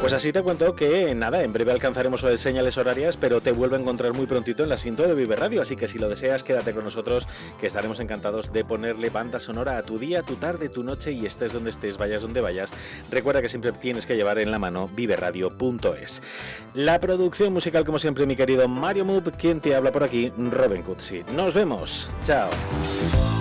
Pues así te cuento que nada, en breve alcanzaremos señales horarias, pero te vuelvo a encontrar muy prontito en la sintonía de Vive Radio, así que si lo deseas, quédate con nosotros, que estaremos encantados de ponerle banda sonora a tu día, tu tarde, tu noche, y estés donde estés, vayas donde vayas. Recuerda que siempre tienes que llevar en la mano viveradio.es. La producción musical, como siempre, mi querido Mario Moop, quien te habla por aquí, Robin Cutsi. Nos vemos, chao.